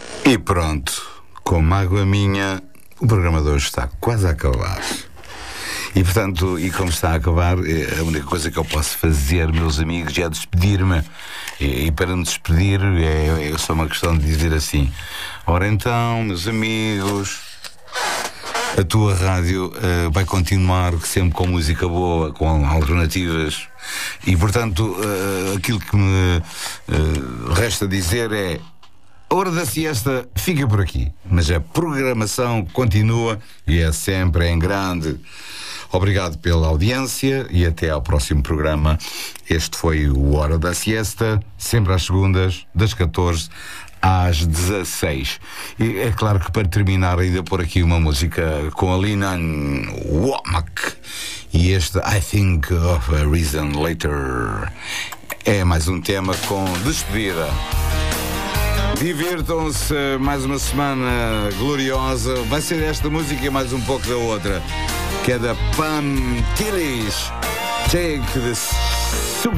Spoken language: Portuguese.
E pronto, com mágoa minha, o programa de hoje está quase a acabar. E portanto, e como está a acabar, a única coisa que eu posso fazer, meus amigos, é despedir-me. E para me despedir, é só uma questão de dizer assim: ora então, meus amigos, a tua rádio vai continuar sempre com música boa, com alternativas. E portanto, aquilo que me resta dizer é: a hora da siesta fica por aqui, mas a programação continua e é sempre em grande. Obrigado pela audiência e até ao próximo programa. Este foi o Hora da Siesta, sempre às segundas, das 14 às 16. E é claro que para terminar ainda por aqui uma música com a Lina Womack e este I Think of a Reason Later. É mais um tema com despedida. Divirtam-se, mais uma semana gloriosa. Vai ser esta música e mais um pouco da outra, que é da Pam Tillis. Take the